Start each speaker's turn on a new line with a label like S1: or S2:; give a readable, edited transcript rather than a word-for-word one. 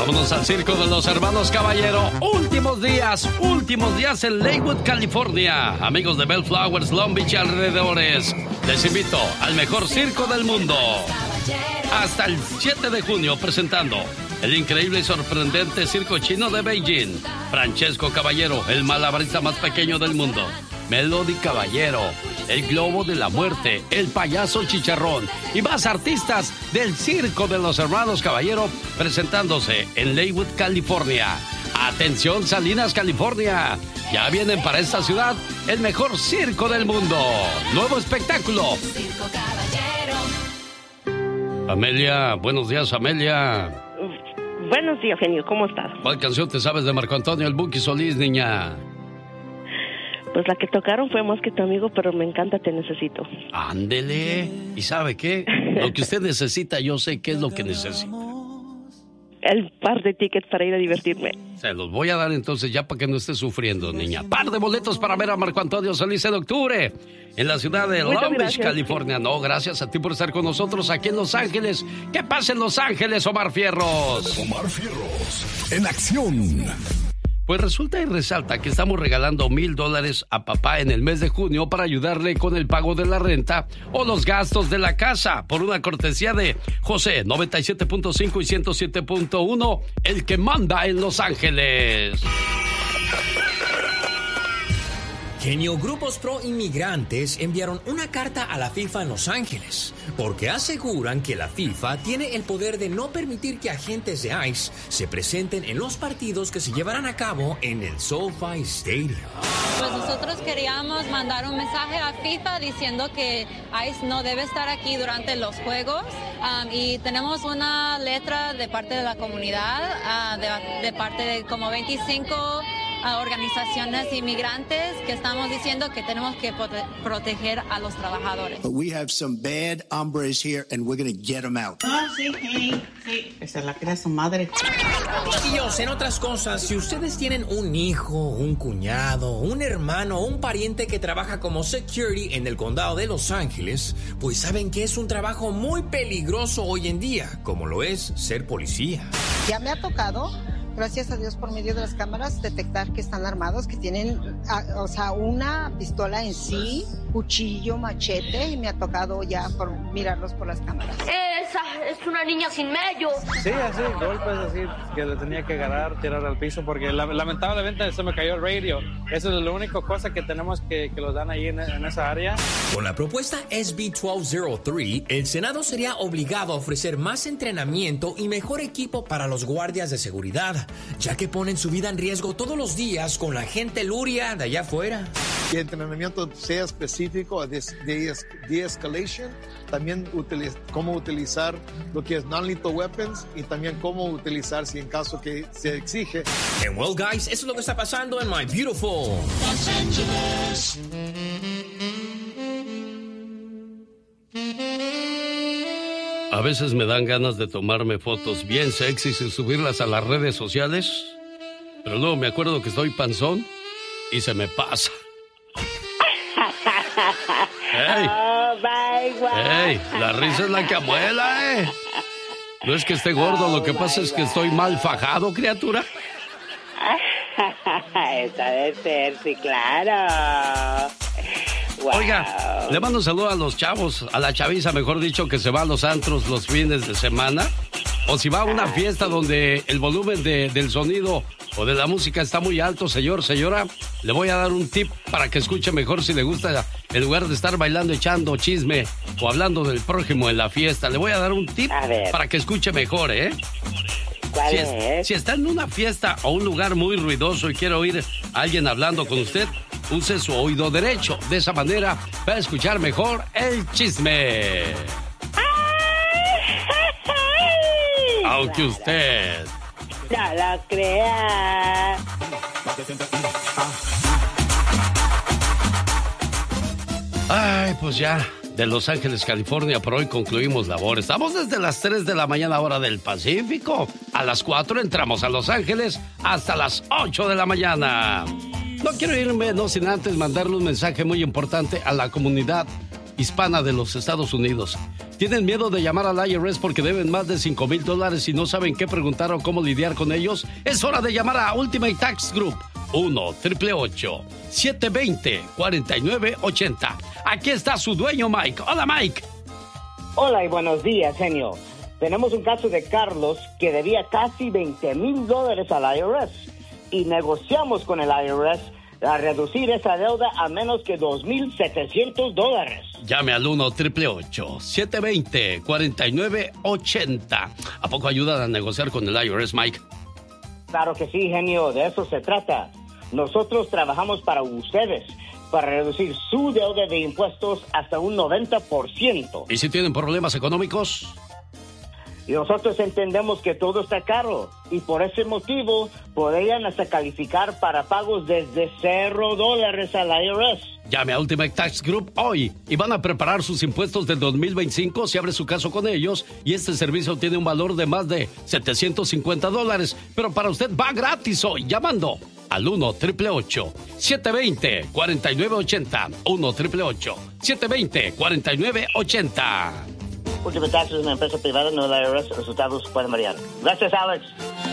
S1: Vámonos al circo de los hermanos Caballero. Últimos días en Lakewood, California. Amigos de Bellflowers, Long Beach y alrededores, les invito al mejor circo del mundo. Hasta el 7 de junio presentando el increíble y sorprendente circo chino de Beijing. Francesco Caballero, el malabarista más pequeño del mundo. Melody Caballero, el Globo de la Muerte, el Payaso Chicharrón y más artistas del Circo de los Hermanos Caballero presentándose en Lakewood, California. Atención, Salinas, California. Ya vienen para esta ciudad el mejor circo del mundo. Nuevo espectáculo. Amelia, buenos días, Amelia.
S2: Buenos días, genio, ¿cómo estás?
S1: ¿Cuál canción te sabes de Marco Antonio el Buki Solís, niña?
S2: Pues la que tocaron fue Más que tu amigo, pero me encanta Te necesito.
S1: Ándele. ¿Y sabe qué? Lo que usted necesita, yo sé qué es lo que necesita.
S2: El par de tickets para ir a divertirme.
S1: Se los voy a dar entonces ya para que no esté sufriendo, niña. Par de boletos para ver a Marco Antonio Solís en octubre en la ciudad de Long Beach, California. No, gracias a ti por estar con nosotros aquí en Los Ángeles. ¿Qué pasa en Los Ángeles, Omar Fierros?
S3: Omar Fierros, en acción.
S1: Pues resulta y resalta que estamos regalando $1,000 a papá en el mes de junio para ayudarle con el pago de la renta o los gastos de la casa, por una cortesía de José 97.5 y 107.1, el que manda en Los Ángeles.
S4: Genio, grupos pro inmigrantes enviaron una carta a la FIFA en Los Ángeles porque aseguran que la FIFA tiene el poder de no permitir que agentes de ICE se presenten en los partidos que se llevarán a cabo en el SoFi Stadium.
S5: Pues nosotros queríamos mandar un mensaje a FIFA diciendo que ICE no debe estar aquí durante los juegos y tenemos una letra de parte de la comunidad, de parte de como 25 organizaciones inmigrantes que estamos diciendo que tenemos que proteger a los trabajadores.
S6: But we have some bad hombres here and we're going to get them out.
S7: Sí. Esa es la que era su madre.
S4: Chiquillos, en otras cosas, si ustedes tienen un hijo, un cuñado, un hermano o un pariente que trabaja como security en el condado de Los Ángeles, pues saben que es un trabajo muy peligroso hoy en día, como lo es ser policía.
S8: Ya me ha tocado, gracias a Dios, por medio de las cámaras, detectar que están armados, que tienen, una pistola en sí, cuchillo, machete, y me ha tocado ya por mirarlos por las cámaras.
S9: Esa es una niña sin medio.
S10: Sí, así, golpes así, que le tenía que agarrar, tirar al piso, porque lamentablemente se me cayó el radio. Eso es la única cosa que tenemos que los dan ahí en esa área.
S4: Con la propuesta SB 1203, el Senado sería obligado a ofrecer más entrenamiento y mejor equipo para los guardias de seguridad, ya que ponen su vida en riesgo todos los días con la gente luria de allá afuera.
S11: Que el entrenamiento sea específico de de-escalation, también cómo utilizar lo que es non-lethal weapons y también cómo utilizar si en caso que se exige.
S4: And well, guys, eso es lo que está pasando en My Beautiful Los Angeles.
S1: A veces me dan ganas de tomarme fotos bien sexys y subirlas a las redes sociales, pero luego me acuerdo que estoy panzón y se me pasa. ¡Ey!
S2: Oh, my God.
S1: ¡Ey! La risa es la que amuela, ¿eh? No es que esté gordo, lo que pasa es que estoy mal fajado, criatura.
S2: Eso debe ser, sí, claro. Wow.
S1: Oiga, le mando un saludo a los chavos, a la chaviza, mejor dicho, que se va a los antros los fines de semana. O si va a una fiesta donde el volumen del sonido o de la música está muy alto, señora, le voy a dar un tip para que escuche mejor si le gusta, en lugar de estar bailando, echando chisme o hablando del prójimo en la fiesta. Le voy a dar un tip para que escuche mejor, ¿eh?
S2: ¿Cuál es?
S1: Si está en una fiesta o un lugar muy ruidoso y quiere oír a alguien hablando con usted, use su oído derecho. De esa manera va a escuchar mejor el chisme. Aunque usted
S2: no lo crea.
S1: Ay, pues ya, de Los Ángeles, California, por hoy concluimos labor. Estamos desde las 3 de la mañana, hora del Pacífico. A las 4 entramos a Los Ángeles hasta las 8 de la mañana. No quiero irme, no sin antes mandarle un mensaje muy importante a la comunidad hispana de los Estados Unidos. ¿Tienen miedo de llamar al IRS porque deben más de $5,000 y no saben qué preguntar o cómo lidiar con ellos? Es hora de llamar a Ultimate Tax Group. 1-888-720-4980. Aquí está su dueño, Mike. Hola, Mike.
S12: Hola y buenos días, genio. Tenemos un caso de Carlos que debía casi $20,000 al IRS y negociamos con el IRS a reducir esa deuda a menos que $2,700.
S1: Llame al 1-888-720-4980. ¿A poco ayudan a negociar con el IRS, Mike?
S12: Claro que sí, genio, de eso se trata. Nosotros trabajamos para ustedes, para reducir su deuda de impuestos hasta un 90%.
S1: ¿Y si tienen problemas económicos?
S12: Y nosotros entendemos que todo está caro y por ese motivo podrían hasta calificar para pagos desde $0 al IRS.
S1: Llame a Ultimate Tax Group hoy y van a preparar sus impuestos del 2025 si abre su caso con ellos, y este servicio tiene un valor de más de $750, pero para usted va gratis hoy llamando al 1-888-720-4980. 1-888-720-4980.
S12: Ultimate Tax es una empresa privada, no la IRS. Resultados pueden variar. Gracias, Alex.